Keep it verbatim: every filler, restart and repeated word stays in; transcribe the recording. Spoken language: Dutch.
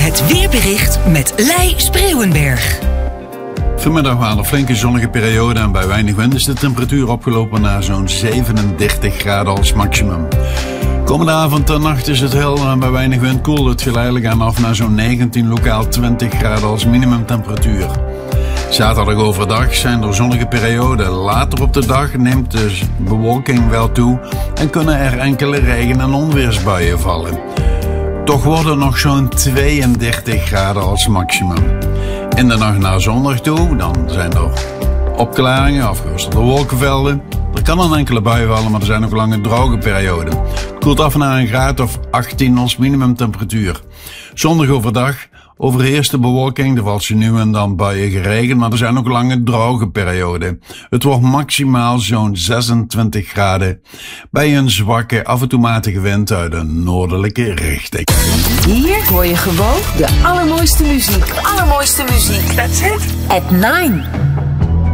Het weerbericht met Lei Spreeuwenberg. Vanmiddag waren er flinke zonnige perioden en bij weinig wind is de temperatuur opgelopen naar zo'n zevenendertig graden als maximum. Komende avond en nacht is het helder en bij weinig wind koelt het geleidelijk aan af naar zo'n negentien, lokaal twintig graden als minimumtemperatuur. Zaterdag overdag zijn er zonnige perioden. Later op de dag neemt de bewolking wel toe en kunnen er enkele regen- en onweersbuien vallen. Toch worden nog zo'n tweeëndertig graden als maximum. In de nacht naar zondag toe, dan zijn er opklaringen, afgewisselde wolkenvelden. Er kan een enkele bui vallen, maar er zijn ook lange droge perioden. Het koelt af naar een graad of achttien als minimumtemperatuur. Zondag overdag overheerst de bewolking, er valt ze nu en dan buien geregen, maar er zijn ook lange droge perioden. Het wordt maximaal zo'n zesentwintig graden bij een zwakke, af en toe matige wind uit een noordelijke richting. Hier hoor je gewoon de allermooiste muziek. Allermooiste muziek. That's it. At nine.